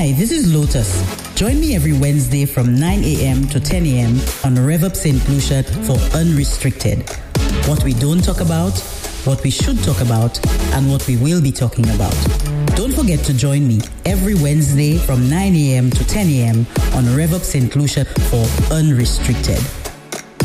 Hi, this is Lotus. Join me every Wednesday from 9 a.m. to 10 a.m. on Rev Up St. Lucia for Unrestricted. What we don't talk about, what we should talk about, and what we will be talking about. Don't forget to join me every Wednesday from 9 a.m. to 10 a.m. on Rev Up St. Lucia for Unrestricted.